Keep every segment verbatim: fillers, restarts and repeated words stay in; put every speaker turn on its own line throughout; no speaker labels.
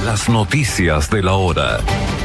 las noticias de la hora.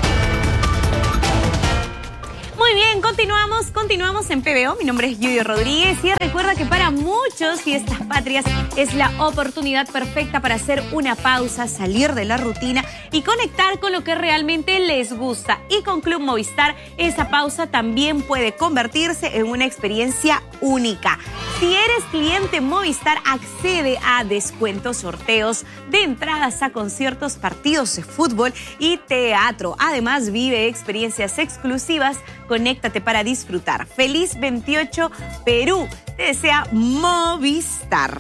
Muy bien, continuamos, continuamos en P B O. Mi nombre es Yuyo Rodríguez y recuerda que para muchos Fiestas Patrias es la oportunidad perfecta para hacer una pausa, salir de la rutina y conectar con lo que realmente les gusta. Y con Club Movistar, esa pausa también puede convertirse en una experiencia única. Si eres cliente Movistar, accede a descuentos, sorteos de entradas a conciertos, partidos de fútbol y teatro. Además, vive experiencias exclusivas. Conéctate para disfrutar. Feliz veintiocho Perú. Te desea Movistar.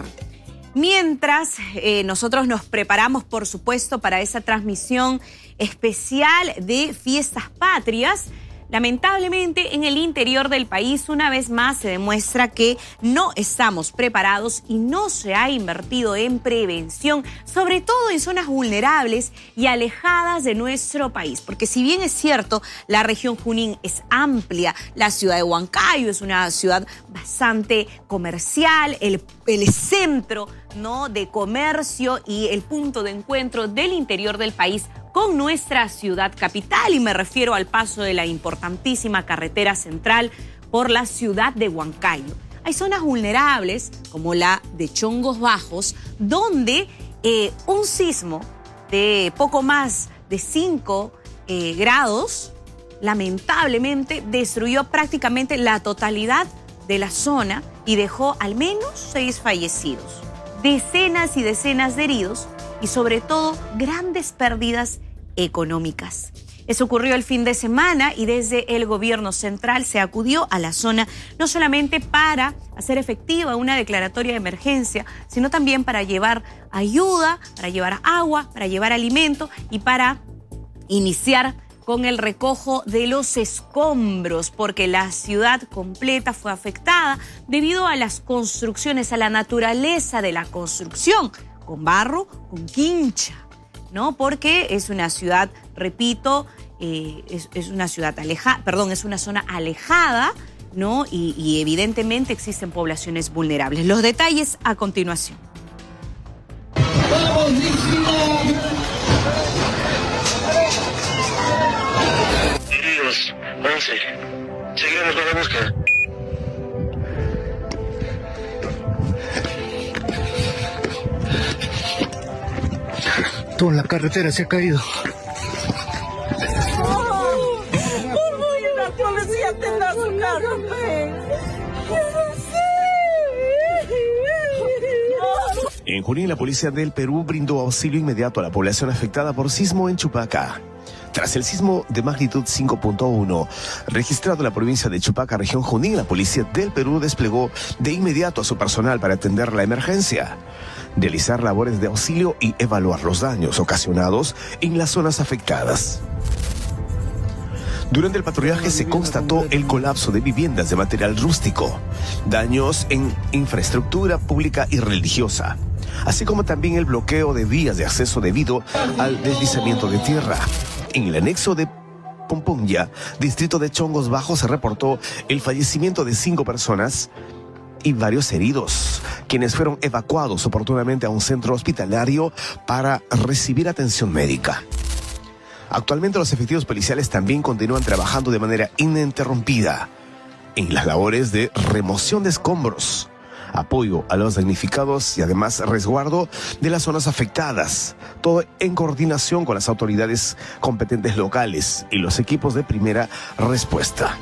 Mientras eh, nosotros nos preparamos, por supuesto, para esa transmisión especial de Fiestas Patrias, lamentablemente, en el interior del país, una vez más se demuestra que no estamos preparados y no se ha invertido en prevención, sobre todo en zonas vulnerables y alejadas de nuestro país. Porque si bien es cierto, la región Junín es amplia, la ciudad de Huancayo es una ciudad bastante comercial, el, el centro, ¿no?, de comercio y el punto de encuentro del interior del país con nuestra ciudad capital, y me refiero al paso de la importantísima carretera central por la ciudad de Huancayo. Hay zonas vulnerables, como la de Chongos Bajos, donde eh, un sismo de poco más de cinco eh, grados, lamentablemente, destruyó prácticamente la totalidad de la zona y dejó al menos seis fallecidos, decenas y decenas de heridos, y sobre todo grandes pérdidas económicas. Eso ocurrió el fin de semana y desde el gobierno central se acudió a la zona no solamente para hacer efectiva una declaratoria de emergencia, sino también para llevar ayuda, para llevar agua, para llevar alimento y para iniciar con el recojo de los escombros, porque la ciudad completa fue afectada debido a las construcciones, a la naturaleza de la construcción, con barro, con quincha, ¿no? Porque es una ciudad, repito, eh, es, es una ciudad alejada, perdón, es una zona alejada, ¿no? Y, y evidentemente existen poblaciones vulnerables. Los detalles a continuación.
Heridos, once. Seguimos con la búsqueda.
Todo en la carretera se ha caído.
Oh, oh, la policía tendrá su carro,
En Junín, la policía del Perú brindó auxilio inmediato a la población afectada por sismo en Chupaca. Tras el sismo de magnitud cinco punto uno registrado en la provincia de Chupaca, región Junín, la policía del Perú desplegó de inmediato a su personal para atender la emergencia, realizar labores de auxilio y evaluar los daños ocasionados en las zonas afectadas. Durante el patrullaje se constató el colapso de viviendas de material rústico, daños en infraestructura pública y religiosa, así como también el bloqueo de vías de acceso debido al deslizamiento de tierra. En el anexo de Pomponya, distrito de Chongos Bajos, se reportó el fallecimiento de cinco personas y varios heridos, quienes fueron evacuados oportunamente a un centro hospitalario para recibir atención médica. Actualmente los efectivos policiales también continúan trabajando de manera ininterrumpida en las labores de remoción de escombros, apoyo a los damnificados y además resguardo de las zonas afectadas, todo en coordinación con las autoridades competentes locales y los equipos de primera respuesta.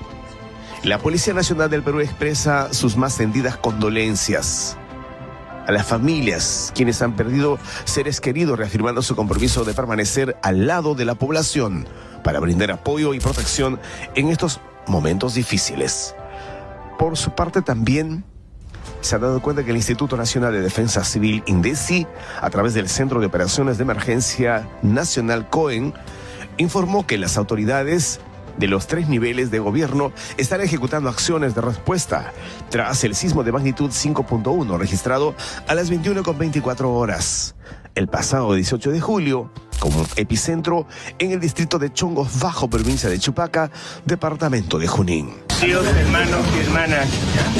La Policía Nacional del Perú expresa sus más sentidas condolencias a las familias quienes han perdido seres queridos, reafirmando su compromiso de permanecer al lado de la población para brindar apoyo y protección en estos momentos difíciles. Por su parte, también se ha dado cuenta que el Instituto Nacional de Defensa Civil, INDECI, a través del Centro de Operaciones de Emergencia Nacional COEN, informó que las autoridades de los tres niveles de gobierno están ejecutando acciones de respuesta tras el sismo de magnitud cinco punto uno registrado a las veintiuna con veinticuatro horas el pasado dieciocho de julio como epicentro en el distrito de Chongos Bajo, provincia de Chupaca, departamento de Junín.
Tíos, hermanos y hermanas,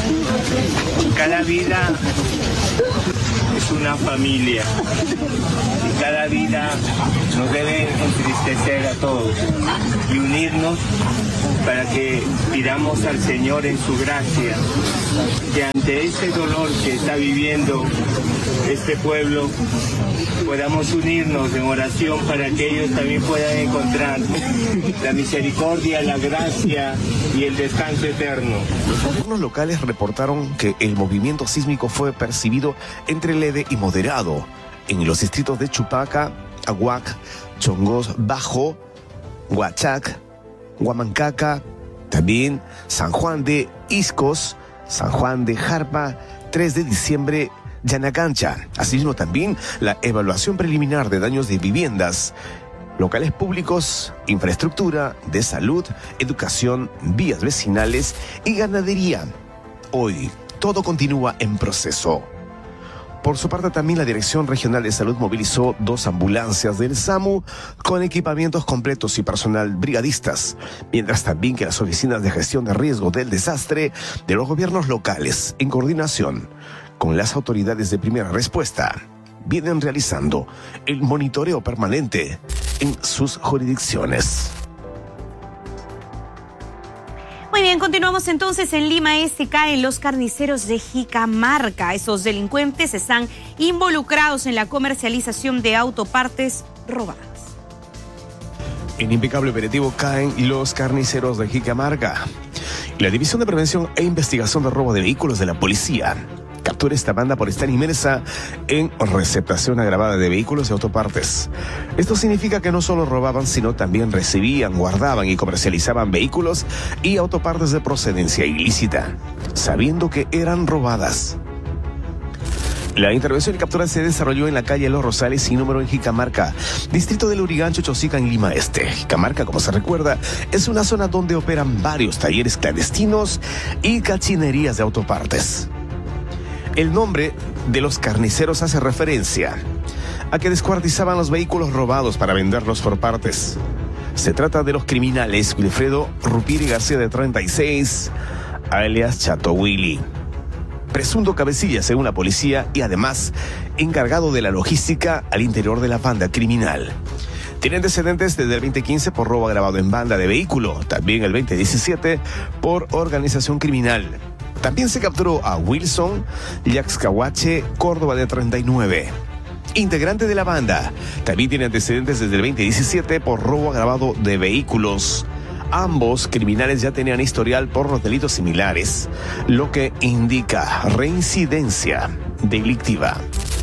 cada vida es una familia y cada vida nos debe entristecer a todos y unirnos para que pidamos al Señor en su gracia que ante este dolor que está viviendo este pueblo podamos unirnos en oración para que ellos también puedan encontrar la misericordia, la gracia y el descanso eterno.
Los gobiernos locales reportaron que el movimiento sísmico fue percibido entre leve y moderado en los distritos de Chupaca, Aguac, Chongos Bajo, Huachac, Huamancaca, también San Juan de Iscos, San Juan de Jarpa, tres de diciembre, Yanacancha. Asimismo también la evaluación preliminar de daños de viviendas, locales públicos, infraestructura de salud, educación, vías vecinales y ganadería. Hoy todo continúa en proceso. Por su parte, también la Dirección Regional de Salud movilizó dos ambulancias del SAMU con equipamientos completos y personal brigadistas, mientras también que las oficinas de gestión de riesgo del desastre de los gobiernos locales, en coordinación con las autoridades de primera respuesta, vienen realizando el monitoreo permanente en sus jurisdicciones.
Muy bien, continuamos entonces en Lima Este. Caen los carniceros de Jicamarca. Esos delincuentes están involucrados en la comercialización de autopartes robadas.
En impecable operativo caen los carniceros de Jicamarca. La División de Prevención e Investigación de Robo de Vehículos de la Policía captura esta banda por estar inmersa en receptación agravada de vehículos y autopartes. Esto significa que no solo robaban, sino también recibían, guardaban y comercializaban vehículos y autopartes de procedencia ilícita, sabiendo que eran robadas. La intervención y captura se desarrolló en la calle Los Rosales sin número en Jicamarca, distrito de Lurigancho, Chosica, en Lima Este. Jicamarca, como se recuerda, es una zona donde operan varios talleres clandestinos y cachinerías de autopartes. El nombre de los carniceros hace referencia a que descuartizaban los vehículos robados para venderlos por partes. Se trata de los criminales Wilfredo Rupiri García, de treinta y seis, alias Chato Willy, presunto cabecilla según la policía y además encargado de la logística al interior de la banda criminal. Tiene antecedentes desde el veinte quince por robo agravado en banda de vehículo, también el veinte diecisiete por organización criminal. También se capturó a Wilson Yaxcahuache Córdoba, de treinta y nueve, integrante de la banda. También tiene antecedentes desde el veinte diecisiete por robo agravado de vehículos. Ambos criminales ya tenían historial por los delitos similares, lo que indica reincidencia delictiva.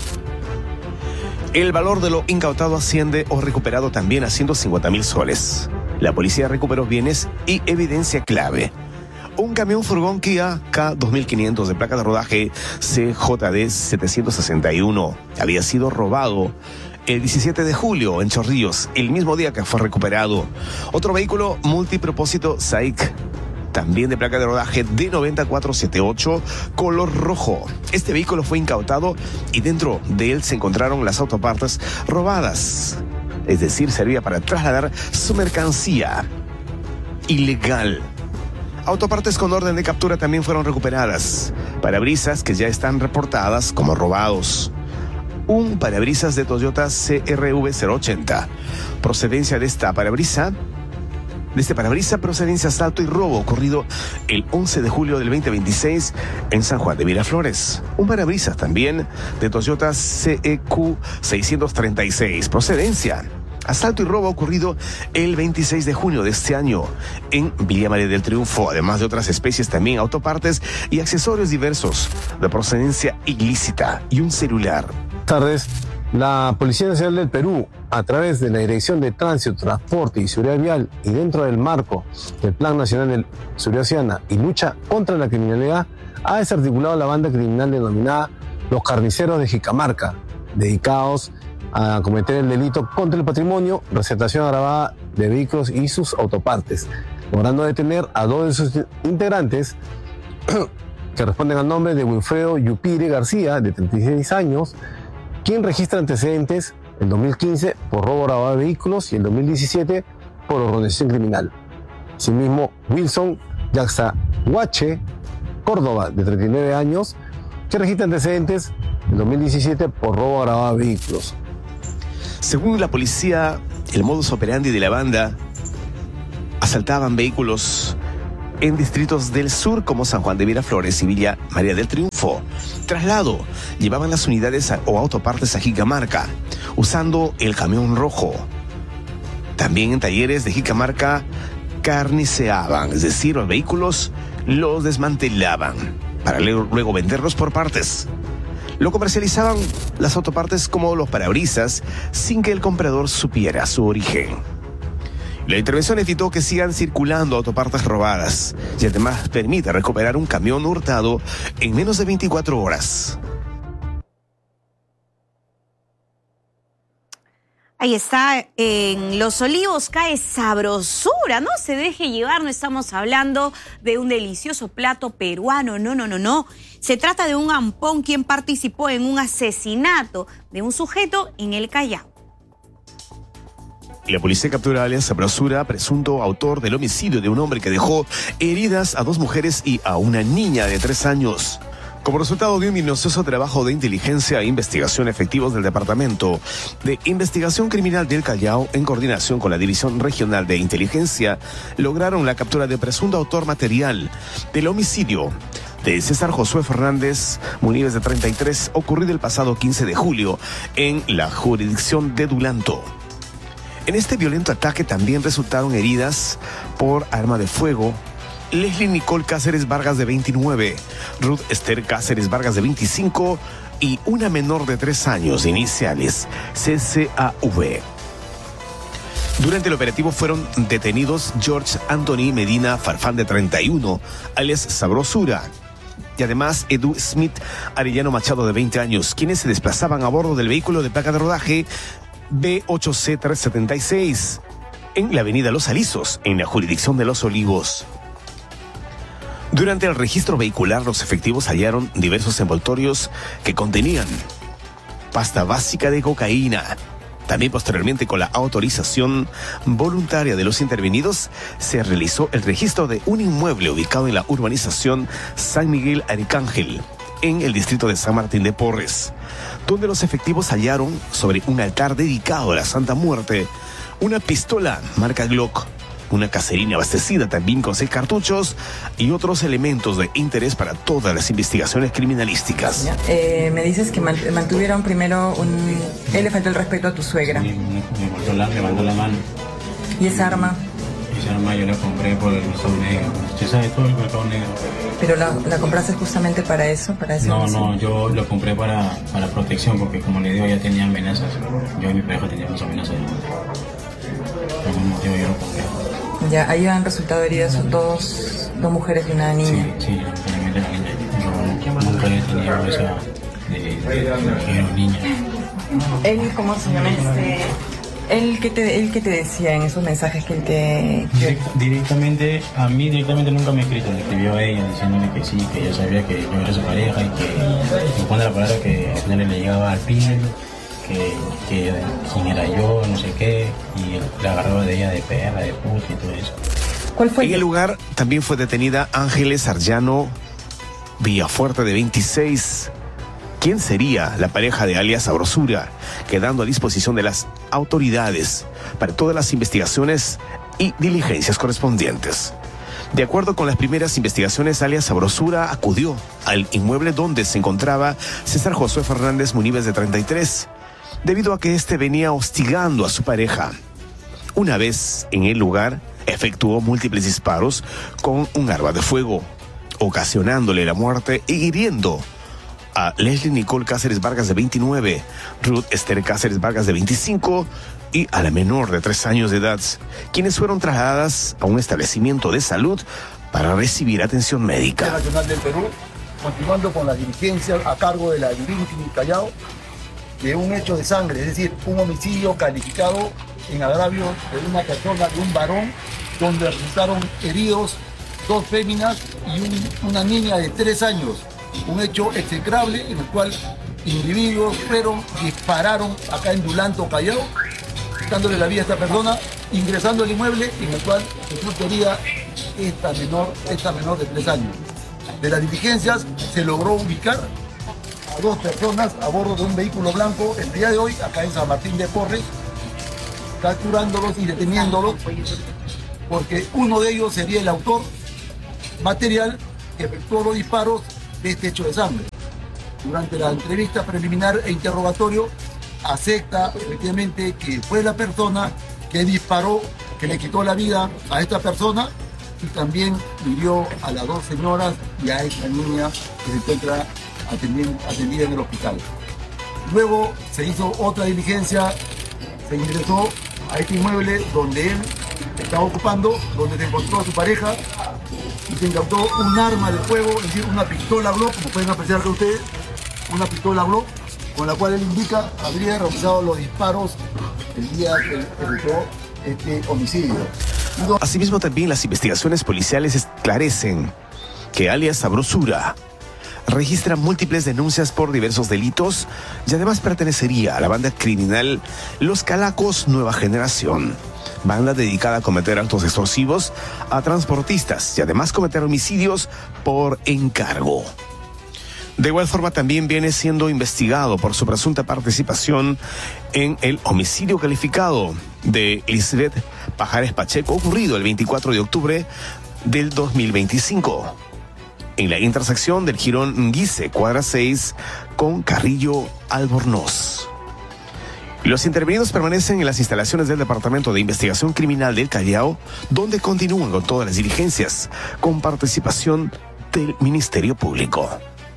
El valor de lo incautado asciende o recuperado también a ciento cincuenta mil soles. La policía recuperó bienes y evidencia clave. Un camión furgón Kia K dos mil quinientos de placa de rodaje C J D setecientos sesenta y uno había sido robado el diecisiete de julio en Chorrillos, el mismo día que fue recuperado. Otro vehículo multipropósito S A I C, también de placa de rodaje D nueve cuatro siete ocho, color rojo. Este vehículo fue incautado y dentro de él se encontraron las autopartes robadas. Es decir, servía para trasladar su mercancía ilegal. Autopartes con orden de captura también fueron recuperadas. Parabrisas que ya están reportadas como robados. Un parabrisas de Toyota C R V cero ochenta. Procedencia de esta parabrisa. De este parabrisa, procedencia asalto y robo ocurrido el once de julio del veinte veintiséis en San Juan de Miraflores. Un parabrisas también de Toyota C E Q seiscientos treinta y seis. Procedencia asalto y robo ocurrido el veintiséis de junio de este año en Villa María del Triunfo, además de otras especies también, autopartes y accesorios diversos de procedencia ilícita y un celular.
Buenas tardes. La Policía Nacional del Perú, a través de la Dirección de Tránsito, Transporte y Seguridad Vial y dentro del marco del Plan Nacional de Seguridad Ciudadana y Lucha contra la Criminalidad, ha desarticulado la banda criminal denominada Los Carniceros de Jicamarca, dedicados a cometer el delito contra el patrimonio, receptación agravada de vehículos y sus autopartes, logrando detener a dos de sus integrantes que responden al nombre de Wilfredo Yupire García, de treinta y seis años, quien registra antecedentes en dos mil quince por robo agravado de vehículos y en dos mil diecisiete por organización criminal. Asimismo, Wilson Yaxahuache Córdoba, de treinta y nueve años, que registra antecedentes en dos mil diecisiete por robo agravado de vehículos.
Según la policía, el modus operandi de la banda: asaltaban vehículos en distritos del sur como San Juan de Miraflores y Villa María del Triunfo. Traslado: llevaban las unidades a, o autopartes a Jicamarca, usando el camión rojo. También en talleres de Jicamarca carniceaban, es decir, los vehículos los desmantelaban para luego venderlos por partes. Lo comercializaban las autopartes como los parabrisas sin que el comprador supiera su origen. La intervención evitó que sigan circulando autopartes robadas y además permite recuperar un camión hurtado en menos de veinticuatro horas.
Ahí está, en Los Olivos cae sabrosura, no se deje llevar, no estamos hablando de un delicioso plato peruano, no, no, no, no. Se trata de un ampón quien participó en un asesinato de un sujeto en el Callao.
La policía captura a alias Sabrosura, presunto autor del homicidio de un hombre que dejó heridas a dos mujeres y a una niña de tres años. Como resultado de un minucioso trabajo de inteligencia e investigación efectivos del Departamento de Investigación Criminal del Callao, en coordinación con la División Regional de Inteligencia, lograron la captura de presunto autor material del homicidio de César Josué Fernández Munives, de treinta y tres, ocurrido el pasado quince de julio en la jurisdicción de Dulanto. En este violento ataque también resultaron heridas por arma de fuego Leslie Nicole Cáceres Vargas, de veintinueve, Ruth Esther Cáceres Vargas, de veinticinco, y una menor de tres años, iniciales C C A V. Durante el operativo fueron detenidos George Anthony Medina Farfán, de treinta y uno, alias Sabrosura, y además Edu Smith Arellano Machado, de veinte años, quienes se desplazaban a bordo del vehículo de placa de rodaje B ocho C trescientos setenta y seis en la avenida Los Alisos, en la jurisdicción de Los Olivos. Durante el registro vehicular, los efectivos hallaron diversos envoltorios que contenían pasta básica de cocaína. También, posteriormente, con la autorización voluntaria de los intervenidos, se realizó el registro de un inmueble ubicado en la urbanización San Miguel Arcángel, en el distrito de San Martín de Porres, donde los efectivos hallaron sobre un altar dedicado a la Santa Muerte una pistola marca Glock, una caserina abastecida también con seis cartuchos y otros elementos de interés para todas las investigaciones criminalísticas.
Eh, me dices que mantuvieron primero un... Él le faltó el respeto a tu suegra.
Sí, me, me, cortó la, me mandó la mano.
¿Y esa arma?
Esa arma yo la compré por el mercado negro. ¿Usted sabe todo el mercado negro?
¿Pero la, la compraste justamente para eso? Para ese
no,
homicidio?
no, yo lo compré para, para protección, porque como le digo, ya tenía amenazas. Yo y mi pareja teníamos amenazas. Por algún motivo yo lo compré.
Ya, ahí han resultado heridas, son dos, dos mujeres y una niña.
Sí, sí, lamentablemente la niña. Yo nunca he tenido esa de, de, de mujer o niña.
Él, ¿cómo se llama este? Él que te, él que te decía en esos mensajes que él te...
Direct, directamente, a mí directamente nunca me ha escrito, le escribió a ella diciéndole que sí, que ella sabía que yo era su pareja y que me pone la palabra que al final le llegaba al pin, que, que quién era yo, no sé qué, y la agarraba de ella de perra, de puta y todo eso.
¿Cuál fue?
En el lugar también fue detenida Ángeles Arellano Villafuerte, de veintiséis. ¿Quién sería la pareja de alias Sabrosura? Quedando a disposición de las autoridades para todas las investigaciones y diligencias correspondientes. De acuerdo con las primeras investigaciones, alias Sabrosura acudió al inmueble donde se encontraba César Josué Fernández Munives, de treinta y tres, debido a que éste venía hostigando a su pareja. Una vez en el lugar, efectuó múltiples disparos con un arma de fuego, ocasionándole la muerte y hiriendo a Leslie Nicole Cáceres Vargas, de veintinueve, Ruth Esther Cáceres Vargas, de veinticinco, y a la menor de tres años de edad, quienes fueron trasladadas a un establecimiento de salud para recibir atención médica.
Nacional del Perú, continuando con la diligencia a cargo de la Divinity Callao, de un hecho de sangre, es decir, un homicidio calificado en agravio de una persona, de un varón, donde resultaron heridos dos féminas y un, una niña de tres años. Un hecho execrable en el cual individuos fueron, dispararon acá en Dulanto, Callao, dándole la vida a esta persona, ingresando al inmueble en el cual resultaría esta menor, esta menor de tres años. De las diligencias se logró ubicar a dos personas a bordo de un vehículo blanco el día de hoy acá en San Martín de Porres, capturándolos y deteniéndolos, porque uno de ellos sería el autor material que efectuó los disparos de este hecho de sangre. Durante la entrevista preliminar e interrogatorio, acepta efectivamente que fue la persona que disparó, que le quitó la vida a esta persona y también hirió a las dos señoras y a esta niña que se encuentra atendida en el hospital. Luego se hizo otra diligencia, se ingresó a este inmueble donde él estaba ocupando, donde se encontró a su pareja y se incautó un arma de fuego, es decir, una pistola Glock, como pueden apreciar que ustedes, una pistola Glock, con la cual él indica habría realizado los disparos el día que efectuó este homicidio.
Asimismo, también las investigaciones policiales esclarecen que alias Sabrosura registra múltiples denuncias por diversos delitos y además pertenecería a la banda criminal Los Calacos Nueva Generación, banda dedicada a cometer actos extorsivos a transportistas y además cometer homicidios por encargo. De igual forma, también viene siendo investigado por su presunta participación en el homicidio calificado de Lisbeth Pajares Pacheco, ocurrido el veinticuatro de octubre del dos mil veinticinco, en la intersección del jirón Guise, cuadra seis, con Carrillo Albornoz. Los intervenidos permanecen en las instalaciones del Departamento de Investigación Criminal del Callao, donde continúan con todas las diligencias, con participación del Ministerio Público.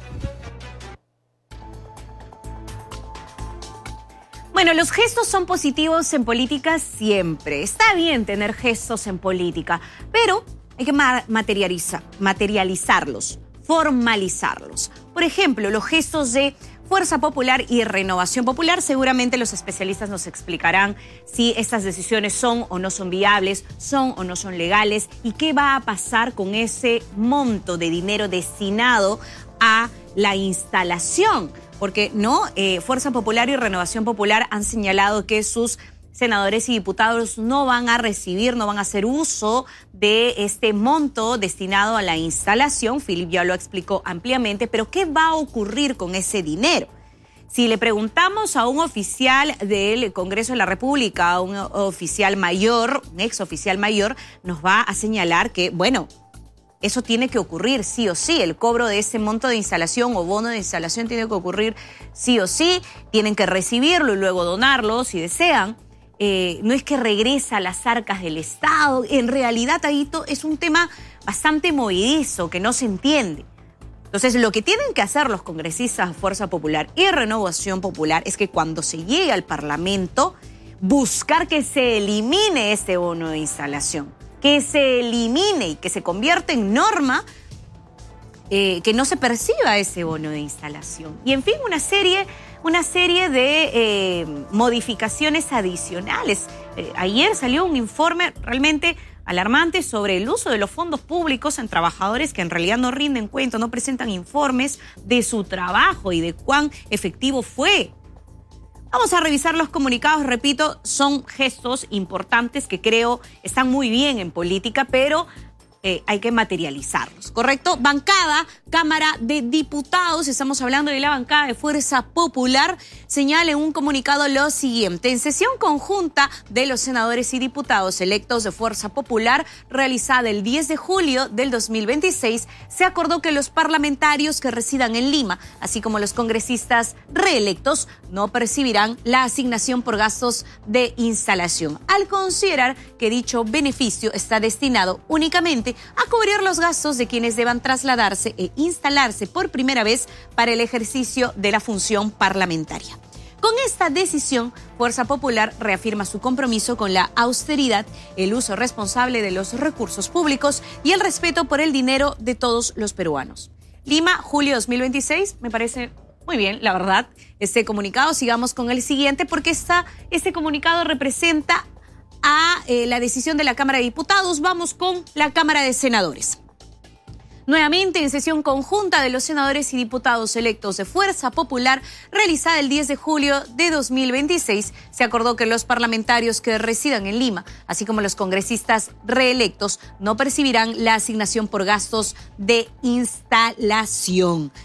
Bueno, los gestos son positivos en política siempre. Está bien tener gestos en política, pero hay que materializar, materializarlos, formalizarlos. Por ejemplo, los gestos de Fuerza Popular y Renovación Popular, seguramente los especialistas nos explicarán si estas decisiones son o no son viables, son o no son legales y qué va a pasar con ese monto de dinero destinado a la instalación. Porque no, eh, Fuerza Popular y Renovación Popular han señalado que sus senadores y diputados no van a recibir, no van a hacer uso de este monto destinado a la instalación. Philip ya lo explicó ampliamente, pero ¿qué va a ocurrir con ese dinero? Si le preguntamos a un oficial del Congreso de la República, a un oficial mayor, un ex oficial mayor, nos va a señalar que, bueno, eso tiene que ocurrir sí o sí. El cobro de ese monto de instalación o bono de instalación tiene que ocurrir sí o sí. Tienen que recibirlo y luego donarlo si desean. Eh, no es que regresa a las arcas del Estado. En realidad, ahí es un tema bastante movidizo que no se entiende. Entonces, lo que tienen que hacer los congresistas de Fuerza Popular y Renovación Popular es que cuando se llegue al Parlamento, buscar que se elimine ese bono de instalación. Que se elimine y que se convierta en norma, eh, que no se perciba ese bono de instalación. Y en fin, una serie, una serie de eh, modificaciones adicionales. Eh, ayer salió un informe realmente alarmante sobre el uso de los fondos públicos en trabajadores que en realidad no rinden cuenta, no presentan informes de su trabajo y de cuán efectivo fue. Vamos a revisar los comunicados, repito, son gestos importantes que creo están muy bien en política, pero eh, hay que materializarlos, ¿correcto? Bancada, Cámara de Diputados, estamos hablando de la bancada de Fuerza Popular, señala en un comunicado lo siguiente: en sesión conjunta de los senadores y diputados electos de Fuerza Popular, realizada el diez de julio del dos mil veintiséis, se acordó que los parlamentarios que residan en Lima, así como los congresistas reelectos, no percibirán la asignación por gastos de instalación, al considerar que dicho beneficio está destinado únicamente a cubrir los gastos de quienes deban trasladarse e instalarse por primera vez para el ejercicio de la función parlamentaria. Con esta decisión, Fuerza Popular reafirma su compromiso con la austeridad, el uso responsable de los recursos públicos y el respeto por el dinero de todos los peruanos. Lima, julio dos mil veintiséis, me parece muy bien, la verdad, este comunicado. Sigamos con el siguiente, porque esta, este comunicado representa a eh, la decisión de la Cámara de Diputados. Vamos con la Cámara de Senadores. Nuevamente, en sesión conjunta de los senadores y diputados electos de Fuerza Popular, realizada el diez de julio de dos mil veintiséis, se acordó que los parlamentarios que residan en Lima, así como los congresistas reelectos, no percibirán la asignación por gastos de instalación.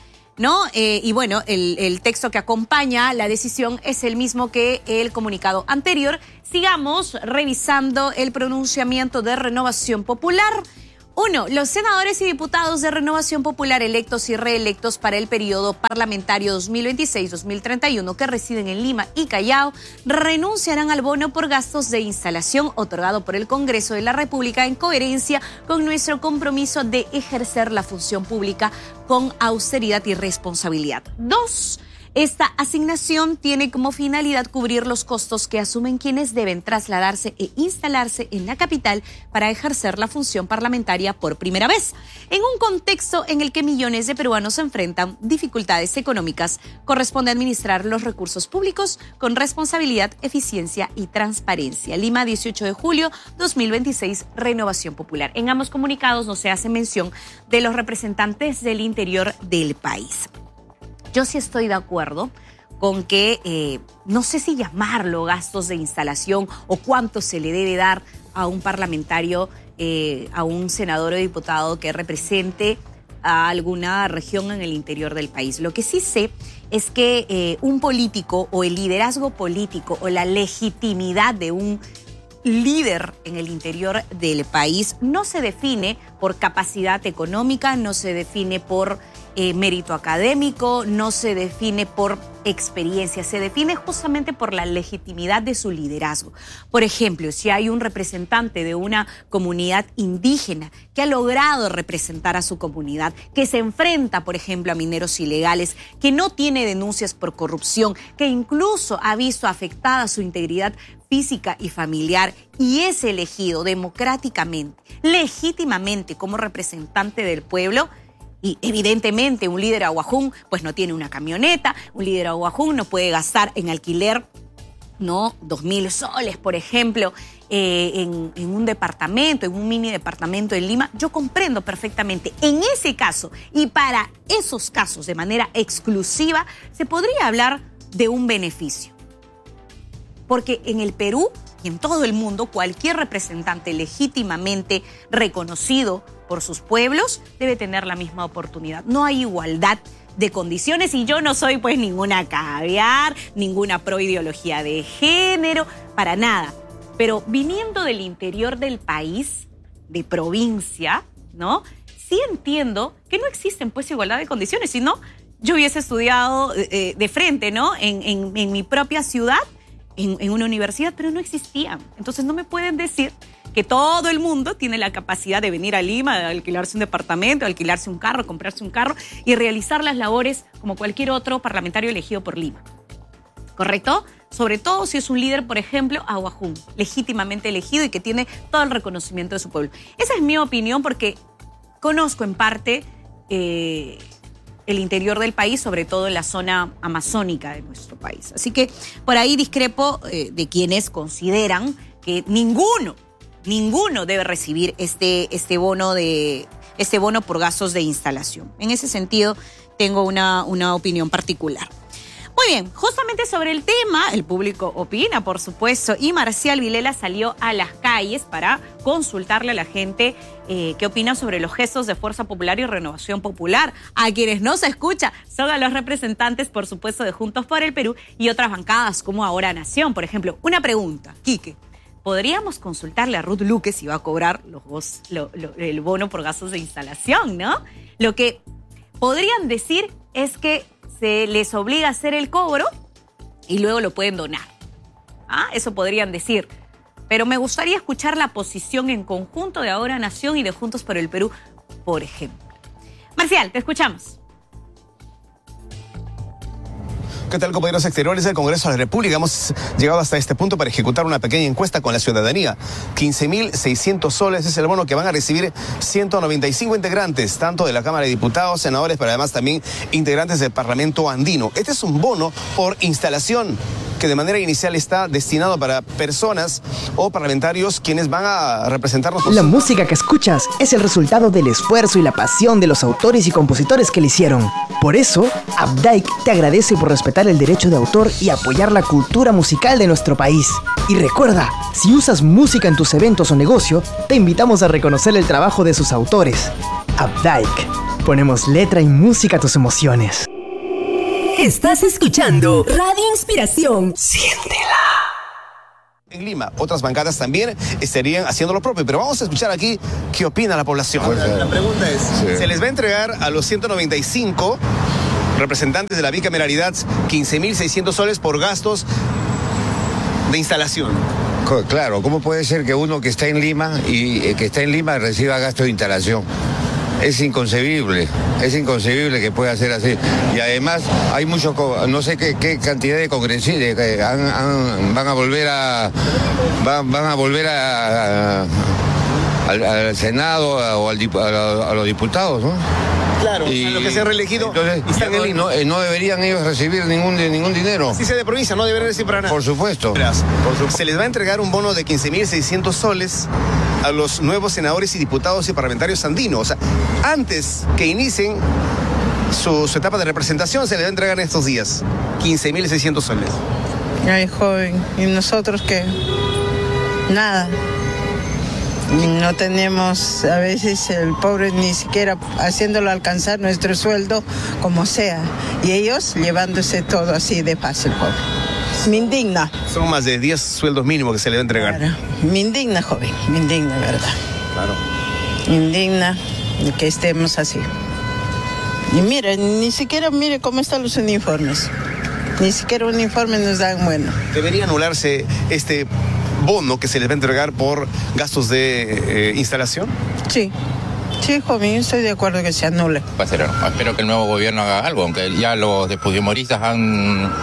¿no? Eh, y bueno, el, el texto que acompaña la decisión es el mismo que el comunicado anterior. Sigamos revisando el pronunciamiento de Renovación Popular. Uno, los senadores y diputados de Renovación Popular electos y reelectos para el periodo parlamentario dos mil veintiséis a dos mil treinta y uno que residen en Lima y Callao renunciarán al bono por gastos de instalación otorgado por el Congreso de la República en coherencia con nuestro compromiso de ejercer la función pública con austeridad y responsabilidad. Dos, esta asignación tiene como finalidad cubrir los costos que asumen quienes deben trasladarse e instalarse en la capital para ejercer la función parlamentaria por primera vez. En un contexto en el que millones de peruanos enfrentan dificultades económicas, corresponde administrar los recursos públicos con responsabilidad, eficiencia y transparencia. Lima, dieciocho de julio dos mil veintiséis, Renovación Popular. En ambos comunicados no se hace mención de los representantes del interior del país. Yo sí estoy de acuerdo con que, eh, no sé si llamarlo gastos de instalación o cuánto se le debe dar a un parlamentario, eh, a un senador o diputado que represente a alguna región en el interior del país. Lo que sí sé es que eh, un político o el liderazgo político o la legitimidad de un líder en el interior del país no se define por capacidad económica, no se define por eh, mérito académico, no se define por experiencia, se define justamente por la legitimidad de su liderazgo. Por ejemplo, si hay un representante de una comunidad indígena que ha logrado representar a su comunidad, que se enfrenta, por ejemplo, a mineros ilegales, que no tiene denuncias por corrupción, que incluso ha visto afectada su integridad física y familiar y es elegido democráticamente, legítimamente como representante del pueblo. Y evidentemente un líder aguajún pues no tiene una camioneta, un líder aguajún no puede gastar en alquiler, ¿no? Dos mil soles, por ejemplo, eh, en, en un departamento, en un mini departamento en Lima. Yo comprendo perfectamente. En ese caso y para esos casos de manera exclusiva se podría hablar de un beneficio. Porque en el Perú y en todo el mundo cualquier representante legítimamente reconocido por sus pueblos debe tener la misma oportunidad. No hay igualdad de condiciones y yo no soy pues ninguna caviar, ninguna proideología de género, para nada. Pero viniendo del interior del país, de provincia, ¿no? Sí entiendo que no existen pues igualdad de condiciones, si no yo hubiese estudiado eh, de frente, ¿no? En, en, en mi propia ciudad, en, en una universidad, pero no existían. Entonces no me pueden decir que todo el mundo tiene la capacidad de venir a Lima, de alquilarse un departamento, de alquilarse un carro, comprarse un carro y realizar las labores como cualquier otro parlamentario elegido por Lima. ¿Correcto? Sobre todo si es un líder, por ejemplo, aguajún, legítimamente elegido y que tiene todo el reconocimiento de su pueblo. Esa es mi opinión porque conozco en parte eh, el interior del país, sobre todo en la zona amazónica de nuestro país. Así que por ahí discrepo eh, de quienes consideran que ninguno Ninguno debe recibir este, este, bono de, este bono por gastos de instalación. En ese sentido, tengo una, una opinión particular. Muy bien, justamente sobre el tema, el público opina, por supuesto, y Marcial Vilela salió a las calles para consultarle a la gente eh, qué opina sobre los gestos de Fuerza Popular y Renovación Popular. A quienes no se escucha son a los representantes, por supuesto, de Juntos por el Perú y otras bancadas como Ahora Nación. Por ejemplo, una pregunta, Quique. Podríamos consultarle a Ruth Luque si va a cobrar los, lo, lo, el bono por gastos de instalación, ¿no? Lo que podrían decir es que se les obliga a hacer el cobro y luego lo pueden donar. ¿Ah? Eso podrían decir. Pero me gustaría escuchar la posición en conjunto de Ahora Nación y de Juntos por el Perú, por ejemplo. Marcial, te escuchamos.
¿Qué tal, compañeros exteriores del Congreso de la República? Hemos llegado hasta este punto para ejecutar una pequeña encuesta con la ciudadanía. quince mil seiscientos soles es el bono que van a recibir ciento noventa y cinco integrantes, tanto de la Cámara de Diputados, senadores, pero además también integrantes del Parlamento andino. Este es un bono por instalación que de manera inicial está destinado para personas o parlamentarios quienes van a representarnos.
La música que escuchas es el resultado del esfuerzo y la pasión de los autores y compositores que la hicieron. Por eso, Updike te agradece por respetar el derecho de autor y apoyar la cultura musical de nuestro país. Y recuerda, si usas música en tus eventos o negocio, te invitamos a reconocer el trabajo de sus autores. Updike, Ponemos letra y música a tus emociones.
Estás escuchando Radio Inspiración.
Siéntela.
En Lima, otras bancadas también estarían haciendo lo propio, pero vamos a escuchar aquí qué opina la población. La, la pregunta es, sí. ¿Se les va a entregar a los ciento noventa y cinco representantes de la bicameralidad quince mil seiscientos soles por gastos de instalación?
Claro, ¿cómo puede ser que uno que está en Lima y eh, que está en Lima reciba gasto de instalación? Es inconcebible, es inconcebible que pueda ser así. Y además hay muchos, no sé qué, qué cantidad de congresistas que han, han, van a volver a van, van a volver a, a, al, al Senado o al, a, a los diputados, ¿no?
Claro, y, a los que se han reelegido.
Entonces, están en, no, no deberían ellos recibir ningún, ningún dinero.
Si sea de provincia, no deberían recibir para nada.
Por supuesto.
Por supuesto. Se les va a entregar un bono de quince mil seiscientos soles a los nuevos senadores y diputados y parlamentarios andinos. O sea, antes que inicien su, su etapa de representación, se les va a entregar en estos días quince mil seiscientos soles.
Ay, joven, ¿y nosotros qué? Nada. No tenemos, a veces el pobre ni siquiera haciéndolo alcanzar nuestro sueldo como sea. Y ellos llevándose todo así de fácil, joven. Me indigna.
Son más de diez sueldos mínimos que se le va a entregar.
Claro. Me indigna, joven, me indigna, ¿verdad?
Claro.
Me indigna de que estemos así. Y mire, ni siquiera mire cómo están los uniformes. Ni siquiera un uniforme nos dan bueno.
Debería anularse este bono que se les va a entregar por gastos de eh, instalación.
Sí. Sí, joven, estoy de acuerdo que se anule.
Espero que el nuevo gobierno haga algo, aunque ya los de fujimoristas han...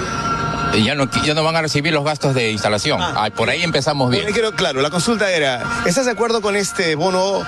Ya no, ya no van a recibir los gastos de instalación. Ah, por ahí empezamos bien.
Quiero, claro, la consulta era, ¿estás de acuerdo con este bono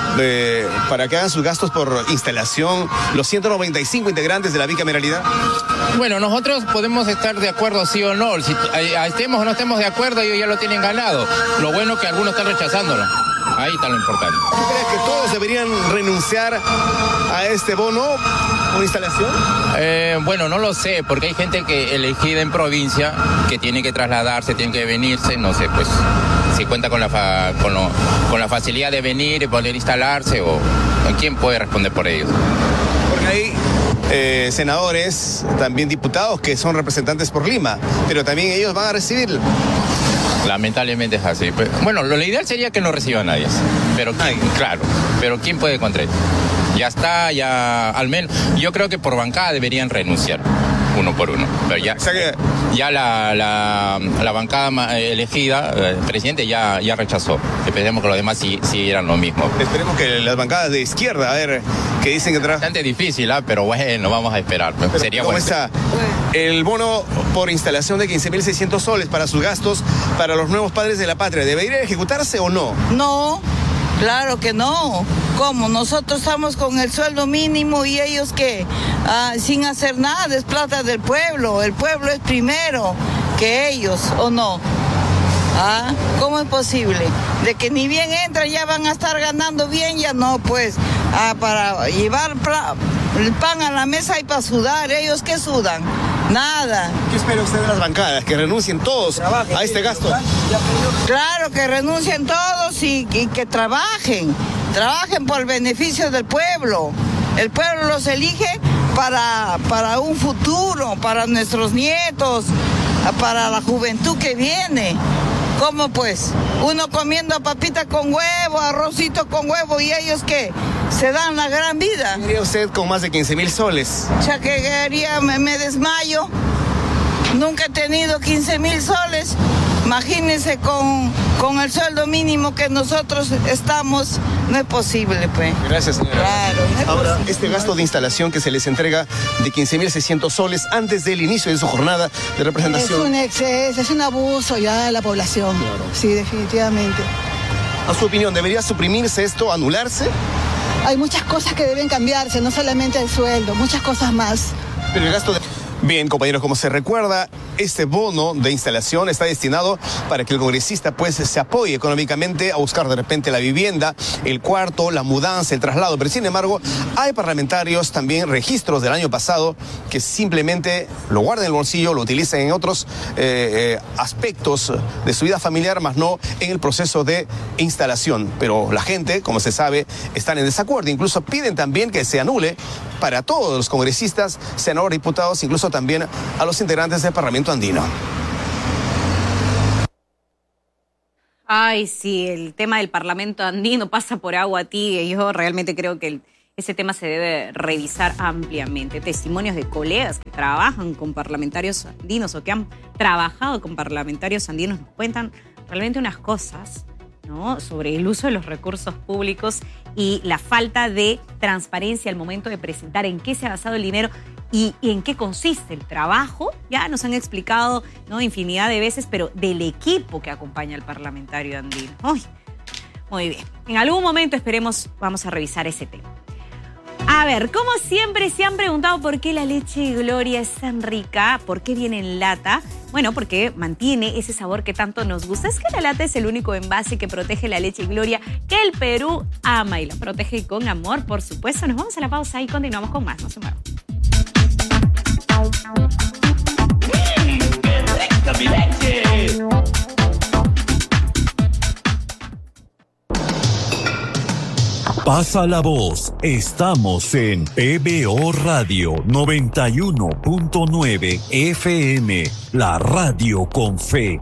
de, para que hagan sus gastos por instalación los ciento noventa y cinco integrantes de la bicameralidad?
Bueno, nosotros podemos estar de acuerdo sí o no. Si estemos o no estemos de acuerdo, ellos ya lo tienen ganado. Lo bueno es que algunos están rechazándolo. Ahí está lo importante.
¿Tú crees que todos deberían renunciar a este bono por instalación?
Eh, bueno, no lo sé, porque hay gente que elegida en provincia que tiene que trasladarse, tiene que venirse, no sé, pues si cuenta con la fa, con, lo, con la facilidad de venir y poder instalarse, o quién puede responder por ellos.
Porque hay eh, senadores, también diputados que son representantes por Lima, pero también ellos van a recibir.
Lamentablemente es así. Bueno, lo ideal sería que no reciba nadie, pero ¿quién? Claro, pero ¿quién puede contra esto? Ya está, ya al menos, yo creo que por bancada deberían renunciar, uno por uno, pero ya, ya la, la, la bancada elegida, el presidente ya, ya rechazó. Esperemos que los demás sí, sí eran lo mismo.
Esperemos que las bancadas de izquierda, a ver, que dicen que...
Es bastante difícil, ¿eh? Pero bueno, vamos a esperar.
Pero
sería
¿cómo
bueno.
está el bono por instalación de quince mil seiscientos soles para sus gastos para los nuevos padres de la patria? ¿Debería ejecutarse o no?
No. Claro que no. ¿Cómo? Nosotros estamos con el sueldo mínimo y ellos que ah, sin hacer nada, es plata del pueblo. El pueblo es primero que ellos, ¿o no? ¿Ah? ¿Cómo es posible? De que ni bien entran ya van a estar ganando bien, ya no, pues, ah, para llevar el pan a la mesa y para sudar. ¿Ellos qué sudan? Nada.
¿Qué espera usted de las bancadas? ¿Que renuncien todos trabajen, a este gasto?
Claro, que renuncien todos y, y que trabajen. Trabajen por el beneficio del pueblo. El pueblo los elige para, para un futuro, para nuestros nietos, para la juventud que viene. ¿Cómo pues? Uno comiendo papita con huevo, arrocito con huevo, y ellos que se dan la gran vida.
¿Qué haría usted con más de quince mil soles?
Ya que haría, me, me desmayo. Nunca he tenido quince mil soles. Imagínense con, con el sueldo mínimo que nosotros estamos, no es posible, pues.
Gracias, señora.
Claro, no es
Ahora,
posible.
este gasto de instalación que se les entrega de quince mil seiscientos soles antes del inicio de su jornada de representación.
Es un exceso, es un abuso ya de la población. Claro. Sí, definitivamente.
A su opinión, ¿debería suprimirse esto, anularse?
Hay muchas cosas que deben cambiarse, no solamente el sueldo, muchas cosas más.
Pero el gasto de... Bien, compañeros, como se recuerda, este bono de instalación está destinado para que el congresista pues se apoye económicamente a buscar de repente la vivienda, el cuarto, la mudanza, el traslado. Pero sin embargo, hay parlamentarios también, registros del año pasado, que simplemente lo guardan en el bolsillo, lo utilizan en otros eh, eh, aspectos de su vida familiar, más no en el proceso de instalación. Pero la gente, como se sabe, están en desacuerdo. Incluso piden también que se anule para todos los congresistas, senadores, diputados, incluso también a los integrantes del Parlamento andino.
Ay, sí, el tema del Parlamento andino pasa por agua tibia. Yo realmente creo que el, ese tema se debe revisar ampliamente. Testimonios de colegas que trabajan con parlamentarios andinos o que han trabajado con parlamentarios andinos nos cuentan realmente unas cosas, ¿no?, sobre el uso de los recursos públicos y la falta de transparencia al momento de presentar en qué se ha basado el dinero y, y en qué consiste el trabajo. Ya nos han explicado, ¿no?, infinidad de veces, pero del equipo que acompaña al parlamentario andino. Uy, muy bien. En algún momento esperemos, vamos a revisar ese tema. A ver, como siempre se han preguntado por qué la leche Gloria es tan rica, por qué viene en lata. Bueno, porque mantiene ese sabor que tanto nos gusta. Es que la lata es el único envase que protege la leche Gloria que el Perú ama y la protege con amor, por supuesto. Nos vamos a la pausa y continuamos con más. No se muevan.
Pasa la voz. Estamos en P B O Radio noventa y uno punto nueve F M, la radio con fe.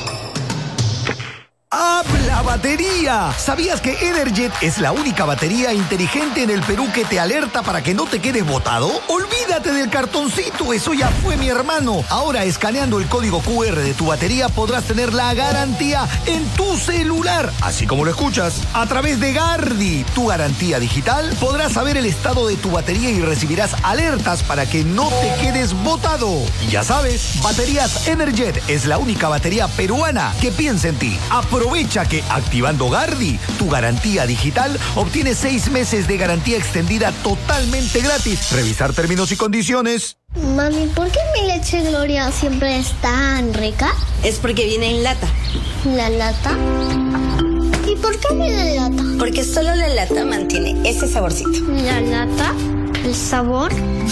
¡Habla batería! ¿Sabías que Energet es la única batería inteligente en el Perú que te alerta para que no te quedes botado? Olvídate del cartoncito, eso ya fue, mi hermano. Ahora, escaneando el código Q R de tu batería podrás tener la garantía en tu celular, así como lo escuchas. A través de Gardi, tu garantía digital, podrás saber el estado de tu batería y recibirás alertas para que no te quedes botado. Y ya sabes, Baterías Energet es la única batería peruana que piensa en ti. Aprovecha que activando Gardi, tu garantía digital, obtienes seis meses de garantía extendida totalmente gratis. Revisar términos y condiciones.
Mami, ¿por qué mi leche Gloria siempre es tan rica?
Es porque viene en lata.
¿La lata? ¿Y por qué viene en lata?
Porque solo la lata mantiene ese saborcito.
¿La lata? ¿El sabor?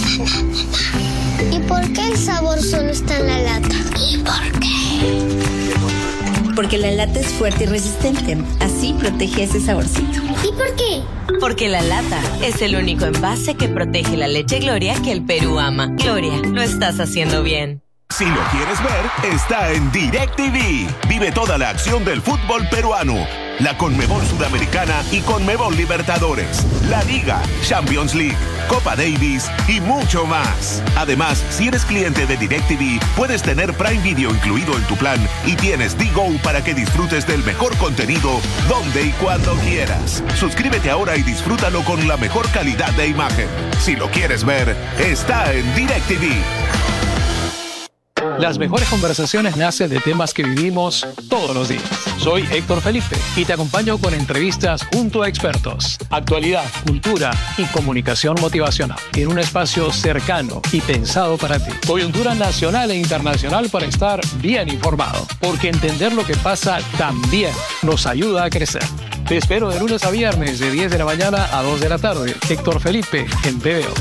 ¿Y por qué el sabor solo está en la lata? ¿Y por qué?
Porque la lata es fuerte y resistente. Así protege ese saborcito.
¿Y por qué?
Porque la lata es el único envase que protege la leche Gloria que el Perú ama. Gloria, lo estás haciendo bien.
Si lo quieres ver, está en DirecTV. Vive toda la acción del fútbol peruano. La Conmebol Sudamericana y Conmebol Libertadores, la Liga, Champions League, Copa Davis y mucho más. Además, si eres cliente de DirecTV, puedes tener Prime Video incluido en tu plan y tienes D-Go para que disfrutes del mejor contenido donde y cuando quieras. Suscríbete ahora y disfrútalo con la mejor calidad de imagen. Si lo quieres ver, está en DirecTV.
Las mejores conversaciones nacen de temas que vivimos todos los días. Soy Héctor Felipe y te acompaño con entrevistas junto a expertos, actualidad, cultura y comunicación motivacional en un espacio cercano y pensado para ti. Coyuntura nacional e internacional para estar bien informado, porque entender lo que pasa también nos ayuda a crecer. Te espero de lunes a viernes de diez de la mañana a dos de la tarde. Héctor Felipe en P B O.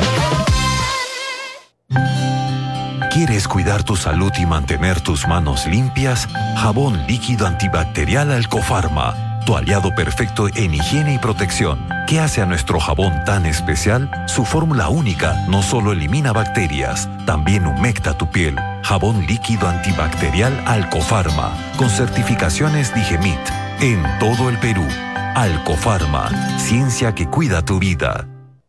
¿Quieres cuidar tu salud y mantener tus manos limpias? Jabón líquido antibacterial Alcofarma, tu aliado perfecto en higiene y protección. ¿Qué hace a nuestro jabón tan especial? Su fórmula única no solo elimina bacterias, también humecta tu piel. Jabón líquido antibacterial Alcofarma, con certificaciones Digemit, en todo el Perú. Alcofarma, ciencia que cuida tu vida.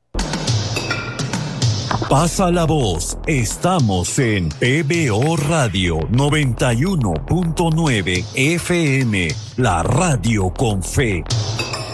Pasa la voz. Estamos en P B O Radio noventa y uno punto nueve F M, la radio con fe.